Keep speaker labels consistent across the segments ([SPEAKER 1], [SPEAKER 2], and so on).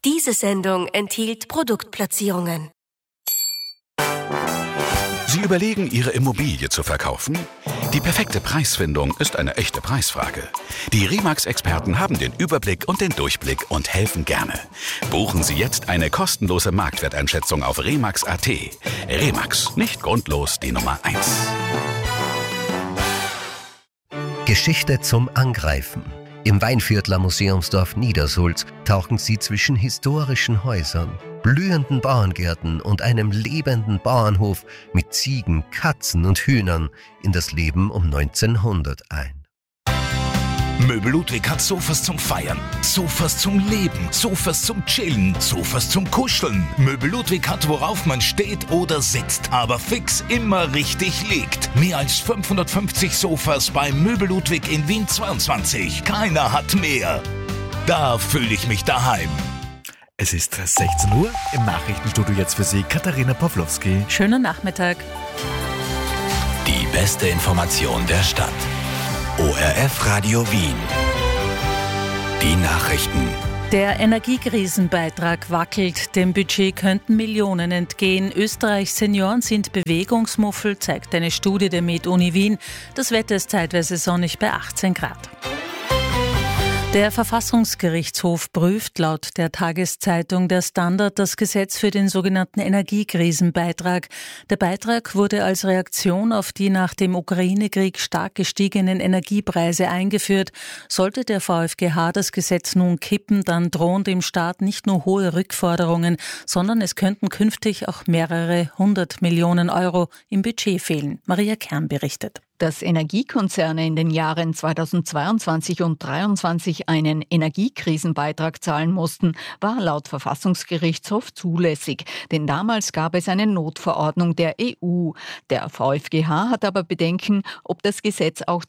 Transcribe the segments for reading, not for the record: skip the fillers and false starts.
[SPEAKER 1] Diese Sendung enthielt Produktplatzierungen.
[SPEAKER 2] Sie überlegen, Ihre Immobilie zu verkaufen? Die perfekte Preisfindung ist eine echte Preisfrage. Die RE/MAX-Experten haben den Überblick und den Durchblick und helfen gerne. Buchen Sie jetzt eine kostenlose Marktwerteinschätzung auf remax.at. RE/MAX, nicht grundlos die Nummer 1.
[SPEAKER 3] Geschichte zum Angreifen. Im Weinviertler Museumsdorf Niedersulz tauchen Sie zwischen historischen Häusern, blühenden Bauerngärten und einem lebenden Bauernhof mit Ziegen, Katzen und Hühnern in das Leben um 1900 ein.
[SPEAKER 4] Möbel Ludwig hat Sofas zum Feiern, Sofas zum Leben, Sofas zum Chillen, Sofas zum Kuscheln. Möbel Ludwig hat, worauf man steht oder sitzt, aber fix immer richtig liegt. Mehr als 550 Sofas bei Möbel Ludwig in Wien 22. Keiner hat mehr. Da fühle ich mich daheim.
[SPEAKER 5] Es ist 16 Uhr, im Nachrichtenstudio jetzt für Sie Katharina Pawlowski.
[SPEAKER 6] Schönen Nachmittag.
[SPEAKER 4] Die beste Information der Stadt. ORF Radio Wien. Die Nachrichten.
[SPEAKER 6] Der Energiekrisenbeitrag wackelt, dem Budget könnten Millionen entgehen. Österreichs Senioren sind Bewegungsmuffel, zeigt eine Studie der Med-Uni Wien. Das Wetter ist zeitweise sonnig bei 18 Grad. Der Verfassungsgerichtshof prüft laut der Tageszeitung Der Standard das Gesetz für den sogenannten Energiekrisenbeitrag. Der Beitrag wurde als Reaktion auf die nach dem Ukraine-Krieg stark gestiegenen Energiepreise eingeführt. Sollte der VfGH das Gesetz nun kippen, dann drohen dem Staat nicht nur hohe Rückforderungen, sondern es könnten künftig auch mehrere 100 Millionen Euro im Budget fehlen. Maria Kern berichtet.
[SPEAKER 7] Dass Energiekonzerne in den Jahren 2022 und 2023 einen Energiekrisenbeitrag zahlen mussten, war laut Verfassungsgerichtshof zulässig. Denn damals gab es eine Notverordnung der EU. Der VfGH hat aber Bedenken, ob das Gesetz auch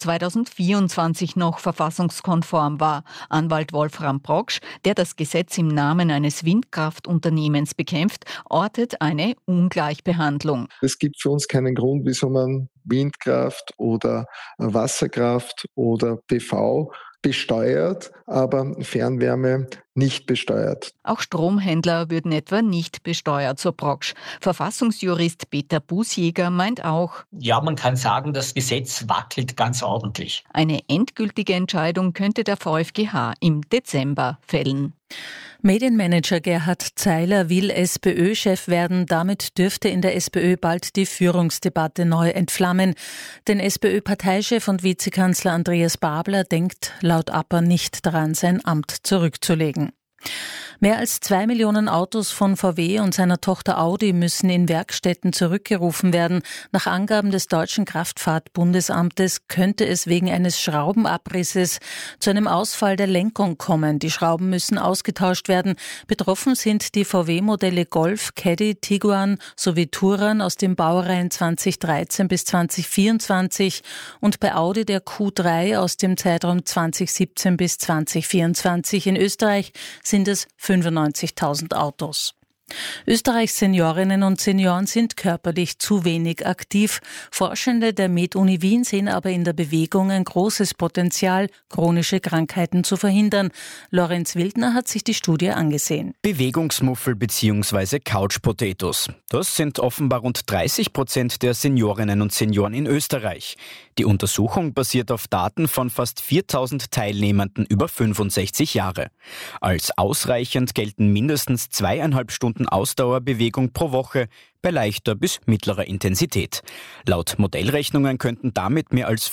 [SPEAKER 7] 2024 noch verfassungskonform war. Anwalt Wolfram Proksch, der das Gesetz im Namen eines Windkraftunternehmens bekämpft, ortet eine Ungleichbehandlung.
[SPEAKER 8] Es gibt für uns keinen Grund, wieso man Windkraft oder Wasserkraft oder PV besteuert, aber Fernwärme nicht besteuert.
[SPEAKER 7] Auch Stromhändler würden etwa nicht besteuert, so Proksch. Verfassungsjurist Peter Bußjäger meint auch:
[SPEAKER 9] Ja, man kann sagen, das Gesetz wackelt ganz ordentlich.
[SPEAKER 7] Eine endgültige Entscheidung könnte der VfGH im Dezember fällen.
[SPEAKER 6] Medienmanager Gerhard Zeiler will SPÖ-Chef werden. Damit dürfte in der SPÖ bald die Führungsdebatte neu entflammen. Denn SPÖ-Parteichef und Vizekanzler Andreas Babler denkt laut APA nicht daran, sein Amt zurückzulegen. Mehr als 2 Millionen Autos von VW und seiner Tochter Audi müssen in Werkstätten zurückgerufen werden. Nach Angaben des Deutschen Kraftfahrtbundesamtes könnte es wegen eines Schraubenabrisses zu einem Ausfall der Lenkung kommen. Die Schrauben müssen ausgetauscht werden. Betroffen sind die VW-Modelle Golf, Caddy, Tiguan sowie Touran aus den Baureihen 2013 bis 2024 und bei Audi der Q3 aus dem Zeitraum 2017 bis 2024. In Österreich sind es 95.000 Autos. Österreichs Seniorinnen und Senioren sind körperlich zu wenig aktiv. Forschende der Med-Uni Wien sehen aber in der Bewegung ein großes Potenzial, chronische Krankheiten zu verhindern. Lorenz Wildner hat sich die Studie angesehen.
[SPEAKER 10] Bewegungsmuffel bzw. Couch Potatoes. Das sind offenbar rund 30% der Seniorinnen und Senioren in Österreich. Die Untersuchung basiert auf Daten von fast 4.000 Teilnehmenden über 65 Jahre. Als ausreichend gelten mindestens 2,5 Stunden Ausdauerbewegung pro Woche bei leichter bis mittlerer Intensität. Laut Modellrechnungen könnten damit mehr als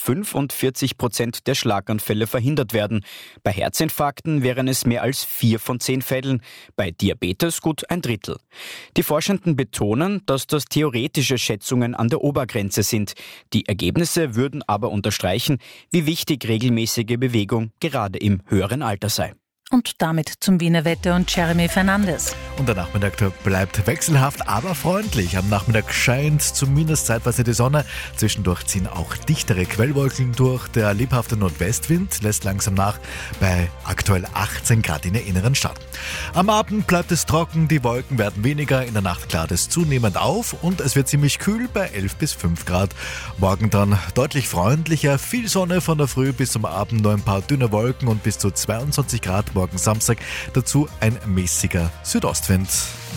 [SPEAKER 10] 45% der Schlaganfälle verhindert werden. Bei Herzinfarkten wären es mehr als 4 von 10 Fällen, bei Diabetes gut ein Drittel. Die Forschenden betonen, dass das theoretische Schätzungen an der Obergrenze sind. Die Ergebnisse würden aber unterstreichen, wie wichtig regelmäßige Bewegung gerade im höheren Alter sei.
[SPEAKER 6] Und damit zum Wiener Wetter und Jeremy Fernandes.
[SPEAKER 5] Und der Nachmittag bleibt wechselhaft, aber freundlich. Am Nachmittag scheint zumindest zeitweise die Sonne. Zwischendurch ziehen auch dichtere Quellwolken durch. Der lebhafte Nordwestwind lässt langsam nach bei aktuell 18 Grad in der inneren Stadt. Am Abend bleibt es trocken, die Wolken werden weniger. In der Nacht klart es zunehmend auf und es wird ziemlich kühl bei 11 bis 5 Grad. Morgen dann deutlich freundlicher, viel Sonne von der Früh bis zum Abend, nur ein paar dünne Wolken und bis zu 22 Grad morgen Samstag. Dazu ein mäßiger Südostwind.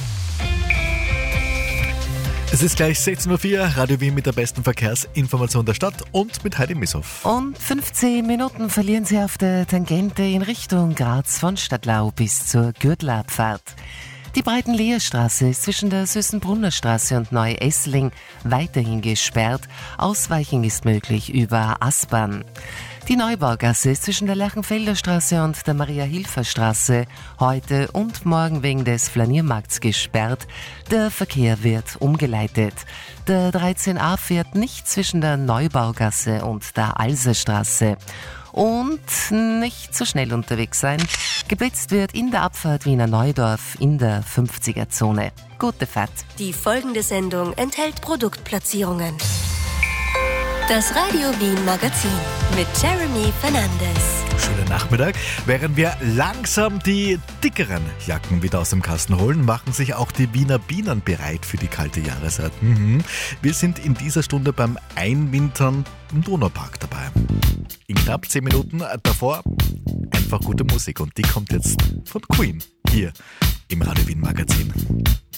[SPEAKER 5] Es ist gleich 16.04 Uhr, Radio Wien mit der besten Verkehrsinformation der Stadt und mit Heidi Misshoff.
[SPEAKER 11] Und 15 Minuten verlieren Sie auf der Tangente in Richtung Graz von Stadtlau bis zur Gürtlerabfahrt. Die Breitenleherstraße ist zwischen der Süßenbrunner Straße und Neu-Essling weiterhin gesperrt. Ausweichen ist möglich über Aspern. Die Neubaugasse ist zwischen der Lerchenfelder Straße und der Maria-Hilfer-Straße heute und morgen wegen des Flaniermarkts gesperrt. Der Verkehr wird umgeleitet. Der 13a fährt nicht zwischen der Neubaugasse und der Alserstraße. Und nicht so schnell unterwegs sein. Geblitzt wird in der Abfahrt Wiener Neudorf in der 50er-Zone. Gute Fahrt.
[SPEAKER 1] Die folgende Sendung enthält Produktplatzierungen. Das Radio Wien Magazin mit Jeremy Fernandes.
[SPEAKER 5] Schönen Nachmittag. Während wir langsam die dickeren Jacken wieder aus dem Kasten holen, machen sich auch die Wiener Bienen bereit für die kalte Jahreszeit. Wir sind in dieser Stunde beim Einwintern im Donaupark dabei. In knapp 10 Minuten davor einfach gute Musik und die kommt jetzt von Queen hier im Radio Wien Magazin.